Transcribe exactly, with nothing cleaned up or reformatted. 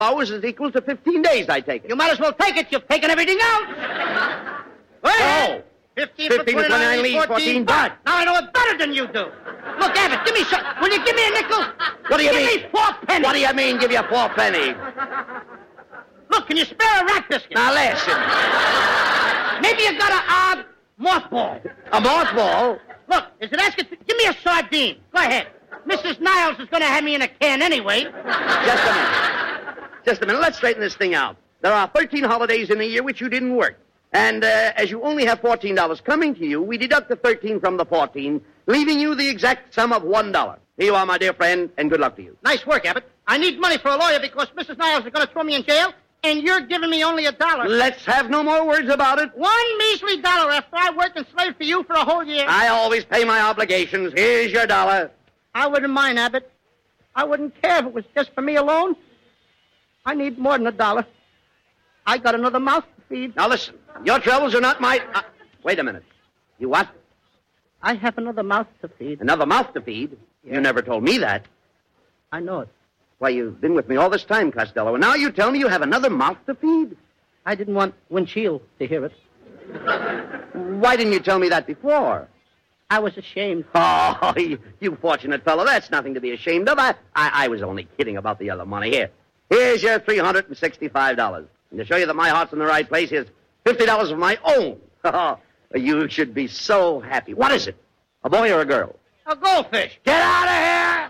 hours is equal to fifteen days, I take it. You might as well take it. You've taken everything out. No. fifteen, fifteen for to twenty-nine leaves, fourteen, but. Now I know it better than you do. Look, Abbott, give me some. Will you give me a nickel? What do you give mean? Give me four pennies. What do you mean, give you four pennies? Look, can you spare a rat biscuit? Now, listen. Maybe you got a uh, mothball. A mothball? Look, is it asking? Give me a sardine. Go ahead. Missus Niles is going to have me in a can anyway. Just a minute. Just a minute. Let's straighten this thing out. There are thirteen holidays in a year which you didn't work. And uh, as you only have fourteen dollars coming to you, we deduct the thirteen from the fourteen, leaving you the exact sum of one dollar. Here you are, my dear friend, and good luck to you. Nice work, Abbott. I need money for a lawyer because Missus Niles is going to throw me in jail, and you're giving me only a dollar. Let's have no more words about it. One measly dollar after I worked and slaved for you for a whole year. I always pay my obligations. Here's your dollar. I wouldn't mind, Abbott. I wouldn't care if it was just for me alone. I need more than a dollar. I got another mouth to feed. Now, listen. Your troubles are not my... Uh, wait a minute. You what? I have another mouth to feed. Another mouth to feed? Yeah. You never told me that. I know it. Why, you've been with me all this time, Costello, and now you tell me you have another mouth to feed? I didn't want Winchell to hear it. Why didn't you tell me that before? I was ashamed. Oh, you, you fortunate fellow. That's nothing to be ashamed of. I, I, I was only kidding about the other money. Here. Here's your three hundred sixty-five dollars. And to show you that my heart's in the right place, here's fifty dollars of my own. You should be so happy. What is it? A boy or a girl? A goldfish. Get out of here!